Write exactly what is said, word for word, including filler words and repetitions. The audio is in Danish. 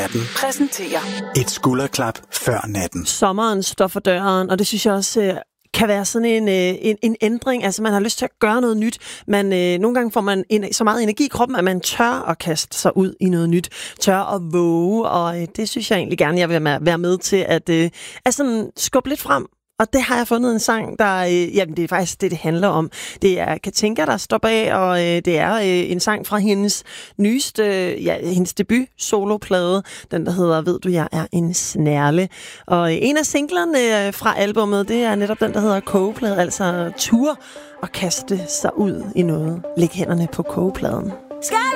natten præsenterer et skulderklap før natten. Sommeren står for døren, og det synes jeg også øh, kan være sådan en, øh, en, en ændring. Altså man har lyst til at gøre noget nyt. Man, øh, nogle gange får man en, så meget energi i kroppen, at man tør at kaste sig ud i noget nyt. Tør at våge, og øh, det synes jeg egentlig gerne, jeg vil være med til at, øh, at sådan skubbe lidt frem. Og det har jeg fundet en sang, der, øh, jamen det er faktisk det, det handler om. Det er Katinka, der står bag, og øh, det er øh, en sang fra hendes nyeste, ja, hendes debut soloplade, den der hedder Ved du, jeg er en snærle. Og øh, en af singlerne øh, fra albummet, det er netop den, der hedder Kogeplade, altså tur og kaste sig ud i noget. Læg hænderne på kogepladen. Skal